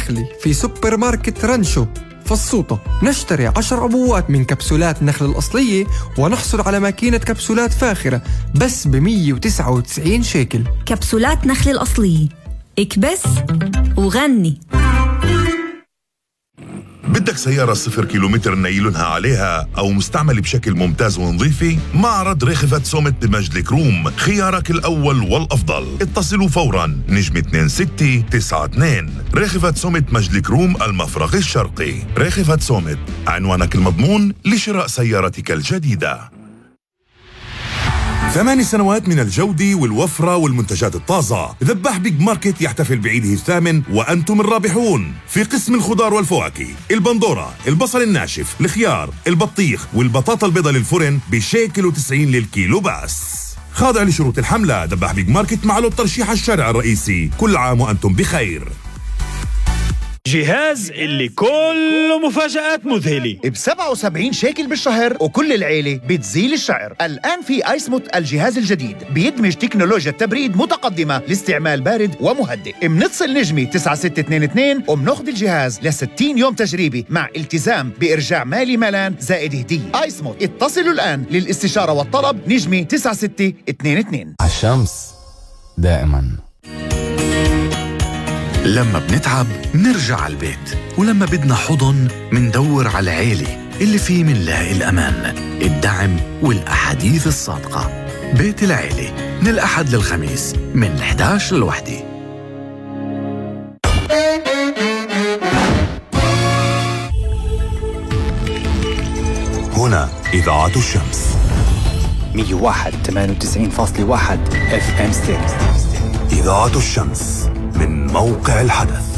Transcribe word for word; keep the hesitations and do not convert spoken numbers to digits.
نخلي في سوبر ماركت رانشو فالسوطة. نشتري عشر عبوات من كبسولات نخل الأصلية ونحصل على ماكينة كبسولات فاخرة بس ب مية وتسعة وتسعين شيكل. كبسولات نخل الأصلية، اكبس وغني. بدك سيارة صفر كيلومتر نايلونها عليها أو مستعمل بشكل ممتاز ونظيفة؟ معرض ريخفت سومت بمجد الكروم خيارك الأول والأفضل. اتصلوا فوراً نجم اثنين ستة تسعة اثنين. ريخفت سومت مجد الكروم المفرق الشرقي. ريخفت سومت، عنوانك المضمون لشراء سيارتك الجديدة. ثمان سنوات من الجودة والوفرة والمنتجات الطازة. ذباح بيج ماركت يحتفل بعيده الثامن وأنتم الرابحون. في قسم الخضار والفواكه، البندورة، البصل الناشف، الخيار، البطيخ والبطاطا البيضاء للفرن بشيكل وتسعين للكيلو بس. خاضع لشروط الحملة. ذباح بيج ماركت معه الترشيح الشارع الرئيسي. كل عام وأنتم بخير. جهاز اللي كله مفاجآت مذهلة ب سبعة وسبعين شيكل بالشهر وكل العيلة بتزيل الشعر. الآن في آيسموت الجهاز الجديد بيدمج تكنولوجيا تبريد متقدمة لاستعمال بارد ومهدئ. منتصل نجمي تسعة ستة اثنين اثنين ومناخذ الجهاز ل ستين يوم تجريبي مع التزام بإرجاع مالي مالان زائد هدية. آيسموت، اتصلوا الآن للاستشارة والطلب نجمي تسعة ستة اثنين اثنين. الشمس دائما. لما بنتعب نرجع على البيت، ولما بدنا حضن مندور على العيلة اللي فيه منلاقي الأمان، الدعم والأحاديث الصادقة. بيت العيلة من الأحد للخميس من الإحدى عشر للوحدة. هنا إذاعة الشمس مية وواحد ثمانية وتسعين فاصلة واحد اف ام ستيريو. إذاعة الشمس من موقع الحدث.